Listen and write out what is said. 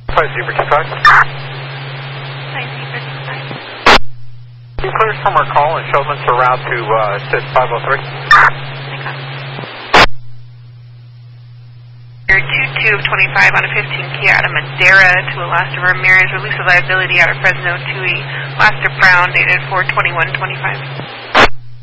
Zebra 25. Hi, Zebra 25. You clear from our call and show them to route to 503. You're 22 of 25 on a 15 key out of Madera to Alaska Ramirez. Release of liability out of Fresno 2E. Alaska Brown, dated 4/21/25.